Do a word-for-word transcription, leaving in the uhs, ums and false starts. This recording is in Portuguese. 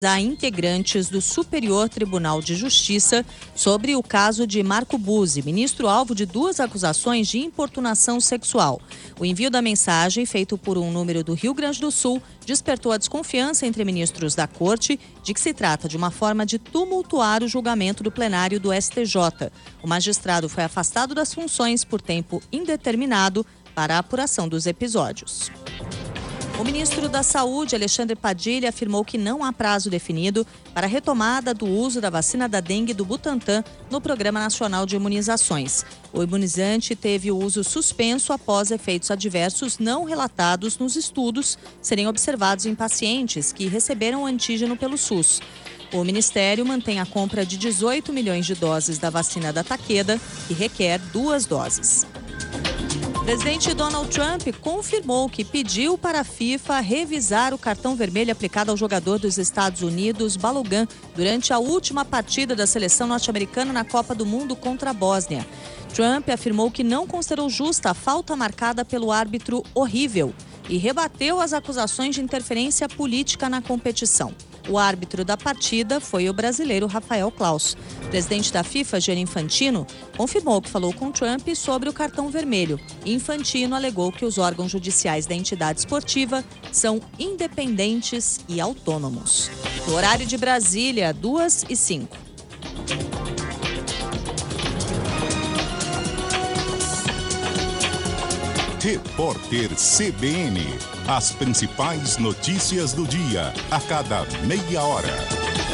a integrantes do Superior Tribunal de Justiça sobre o caso de Marco Buzzi, ministro alvo de duas acusações de importunação sexual. O envio da mensagem, feito por um número do Rio Grande do Sul, despertou a desconfiança entre ministros da Corte de que se trata de uma forma de tumultuar o julgamento do plenário do S T J. O magistrado foi afastado das funções por tempo indeterminado para a apuração dos episódios. O ministro da Saúde, Alexandre Padilha, afirmou que não há prazo definido para a retomada do uso da vacina da dengue do Butantan no Programa Nacional de Imunizações. O imunizante teve o uso suspenso após efeitos adversos não relatados nos estudos serem observados em pacientes que receberam o antígeno pelo SUS. O Ministério mantém a compra de dezoito milhões de doses da vacina da Takeda, que requer duas doses. O presidente Donald Trump confirmou que pediu para a FIFA revisar o cartão vermelho aplicado ao jogador dos Estados Unidos, Balogun, durante a última partida da seleção norte-americana na Copa do Mundo contra a Bósnia. Trump afirmou que não considerou justa a falta marcada pelo árbitro horrível e rebateu as acusações de interferência política na competição. O árbitro da partida foi o brasileiro Rafael Claus. O presidente da FIFA, Gianni Infantino, confirmou que falou com Trump sobre o cartão vermelho. Infantino alegou que os órgãos judiciais da entidade esportiva são independentes e autônomos. No horário de Brasília, duas e cinco. Repórter C B N. As principais notícias do dia, a cada meia hora.